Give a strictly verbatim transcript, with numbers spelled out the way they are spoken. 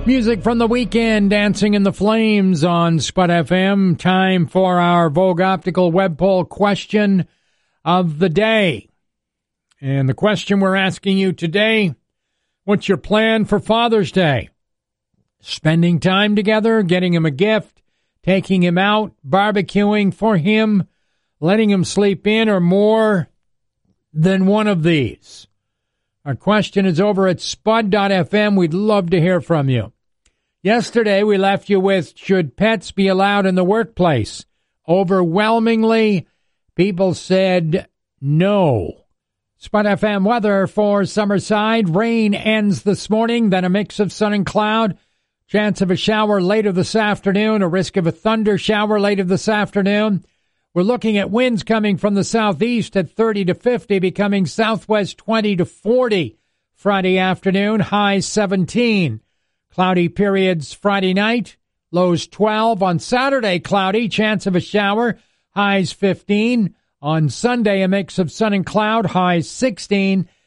Music from the weekend, Dancing in the Flames on Spud F M. Time for our Vogue Optical Web Poll question of the day. And the question we're asking you today, what's your plan for Father's Day? Spending time together, getting him a gift, taking him out, barbecuing for him, letting him sleep in, or more than one of these? Our question is over at spud dot f m. We'd love to hear from you. Yesterday, we left you with, should pets be allowed in the workplace? Overwhelmingly, people said no. Spud F M weather for Summerside. Rain ends this morning, then a mix of sun and cloud. Chance of a shower later this afternoon, a risk of a thunder shower later this afternoon. We're looking at winds coming from the southeast at thirty to fifty, becoming southwest twenty to forty. Friday afternoon, high seventeen. Cloudy periods Friday night, lows twelve. On Saturday, cloudy, chance of a shower, highs fifteen. On Sunday, a mix of sun and cloud, highs sixteen.